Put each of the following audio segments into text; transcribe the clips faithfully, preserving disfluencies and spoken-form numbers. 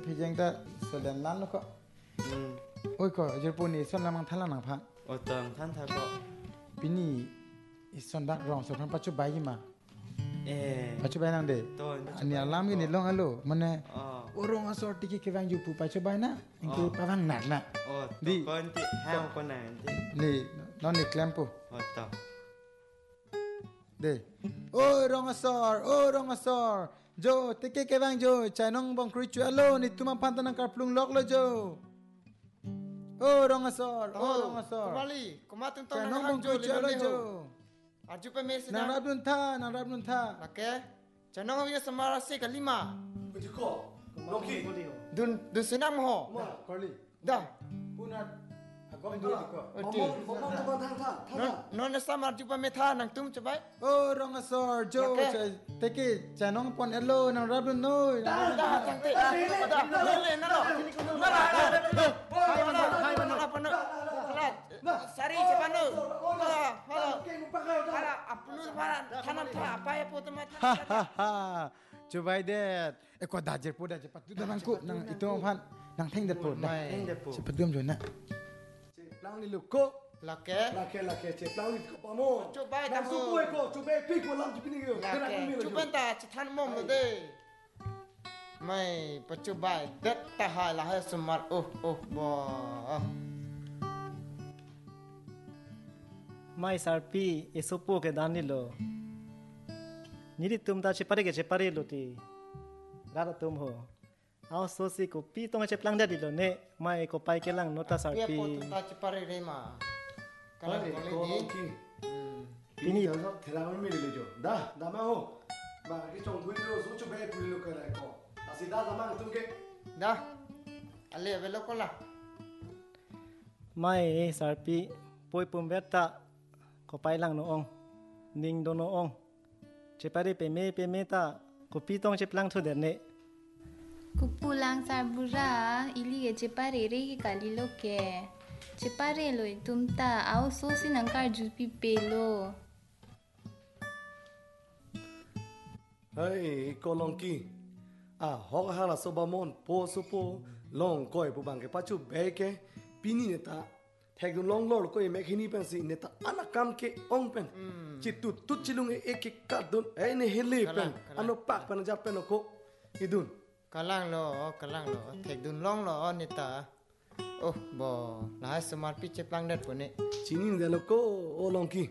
พี่ยังแต่แสดงล้านแล้วก็โอ้ยก็จะปูนี่ส่วนละมังทันละหนังพังโอ้ตังท่านทาก็ปีนี้อีส่วนดักรองส่วนพันปัจจุบันยี่มาเอปัจจุบันนั่งเด็อันนี้ลามกินนี่ลองฮัลโหลมันเนี่ยโอ้รองอสอติกิเควังอยู่ปูปัจจุบันนะอิงคือปะวังหนักนะโอ้ดีก่อนที่ห้าวคนนั้นที่นี่นอนนี่แคลมปูโอ้ตังเด้โอ้รองอสอโอ้รองอสอโจติกิเควังโจใจน้องบังคริจูฮัลโหลนี่ตุมาพันตันังการปลุงล็อกเลยโจโอ้รองอสอโอ้รองอสอ kembali kematin tahu nak hangjo le jo aju pe mes na rab nun tha na rab nun tha lake janong ya samara se kalima bujiko loki dun dun senang mo ma kali dah punat agom dulu ko momong momong tu bang tha tha non non samar ju pe me tha nang tum chabai oh rong asor jo teki janong pon elo na rab nun noi dah dah tang te dah le na lo na la hai mana hai mana apa no sari cepano hala hala apnu para thanam tha apa ya potma ha ha ha cobai det eh ko dajer po dajer pat tu nang ku nang itu phan nang theng det po theng det po cepat dum jo na plang ni lu ko lake lake lake che plang ni ko pa mo cobai ta su ko ko cobai pi ko lam ji ni ko kena ko mi lo cobai ta chan mom lo de mai pacubai det ta hai la hai smart oh oh bo mai sarpi esopo ke danilo niri tum ta chepare ke chepare lo ti rara tum ho ao sosi ko pi tong cheplang da dilo ne mai ko pai ke lang nota sarpi pia po ta chepare re ma kala ko lo ki pini da thela mi le jo da da ma ho ba ki chong gu lo su chobai pu lo ka lai ko asi da da ma tum ke dah ale velo ko la mai sarpi poi pum beta ko pai lang no ong ning do no ong chepare pe me pe me ta ko pi tong cheplang thu de ne kupulang sarbura ili ge chepare re ki kali lo ke chepare lo tumta au so sinangkar ju pi pe lo hai ko long ki a ho ha la so ba mon po so po long koi pu bang ke pa chu be ke pini ne ta thek du long lor ko e me khini pen si ne ta ana kam ke ong pen chi tu tu chilung e ek ka dun e ne hele pen ano pak pen ja pen ko idun kalang lo kalang lo thek dun long lo ni ta oh bo la hai smart pi che plang dat pone chini de lo ko o long ki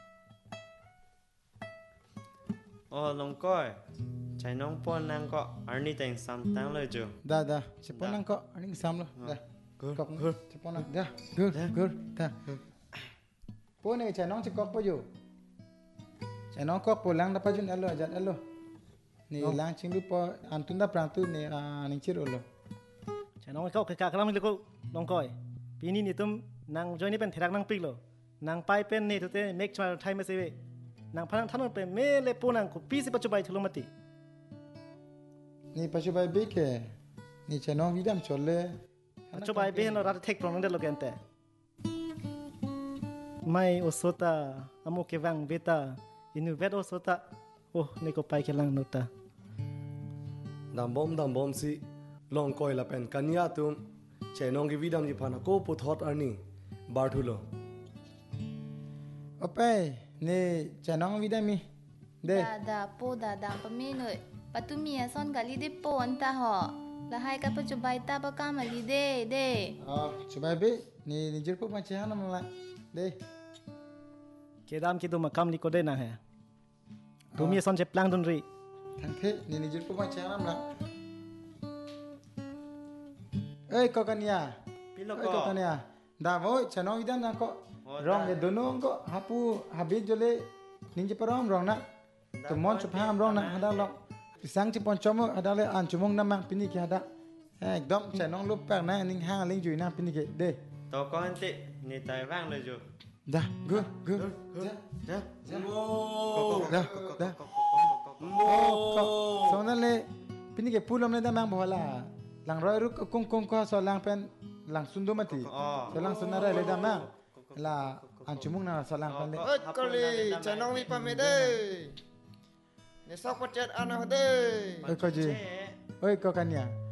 โอ้ลงก้อยใจน้องป้อนนางก็อันนี้แต่งซ้ำตั้งเลยจู da da cepon nang ko aning sam lo da kok cepon nang da gur gur ta po ne janong cekok po yo janong kok po lang da pa jun alo ajat alo ni lang ching lu po antun da prantu ni aning chiro lo chanong ko ka ka kalam le ko long koi pini ni tum nang join ni pen therak nang pik lo nang pai pen ni to te make chwa thai ma se we nang phanang thanon pe me le po nang ko pi si pa chubai thulong mati ni pa chubai be ke ni janong vidam cholle chubai be no rat thek prong de lo gente mai osota amo ke wang beta inu vet osota oh ni ko pai ke lang nota dam bom dam bom si long koi la pen kanya tum chenong ki vidam ji phana ko pu thot arni bar thulo ope ni janong vidami de da da po da da pa me no patumi son gali de po anta ho la hai ka pacubai ta pa ka mali de de ah chubai be ni ni jirpo ma chehana mala de kedam ki tu makam li ko de na hai tumi son je plang dun ri thang the ni ni jirpo ma chehana mala ei kokania pilo ei ko kokania da voi chanong idan na ko rong de donong ko hapu habit jole ninje param rong na to mon chapam rong na hada lo pisang chi pon chomo hada le an chumong namang pini ki hada ekdom chanong lup pak na ning hang ling jui na pini ke de ตัวก้อนตินี่ตายว่างเลยจู da gu gu ja เด้อ ja mo da da mo so na le pini ke pulom le da mang bola lang roi ruk kung kung ko so lang pen lang sundo mati so lang sunara le da mang la an chumong na so lang pen le oi kali janong mi pa me de ne sok pa chat ana de oi ko ji oi ko kanya